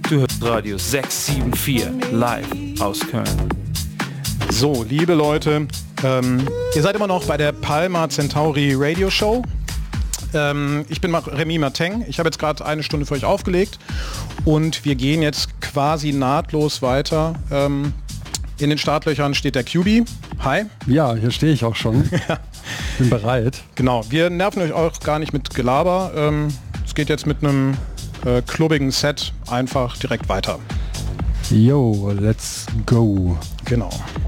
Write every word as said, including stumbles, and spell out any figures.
Du hörst Radio sechs sieben vier live aus Köln. So, liebe Leute, ähm, ihr seid immer noch bei der Palma Centauri Radio Show. Ähm, ich bin Remy Martin. Ich habe jetzt gerade eine Stunde für euch aufgelegt und wir gehen jetzt quasi nahtlos weiter. Ähm, in den Startlöchern steht der Q B. Hi. Ja, hier stehe ich auch schon. Bin bereit. Genau, wir nerven euch auch gar nicht mit Gelaber. Ähm, es geht jetzt mit einem äh, klubbigen Set einfach direkt weiter. Yo, let's go. Genau.